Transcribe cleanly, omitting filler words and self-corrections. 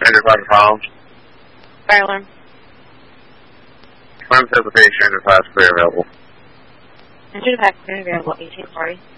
Private Column. Fire alarm. Confirm says the patient is class clear available. Enter the pack clear available, 1840.